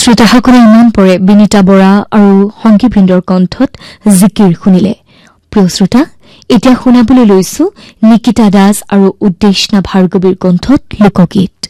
শ্ৰোতাসকলে ইমান পৰে বিনীতা বৰা আৰু সংগীবৃন্দৰ কণ্ঠত জিকিৰ শুনিলে। প্ৰিয় শ্ৰোতা, এতিয়া শুনাবলৈ লৈছো নিকিতা দাস আৰু উদ্দেশনা ভাৰ্গৱীৰ কণ্ঠত লোকগীত।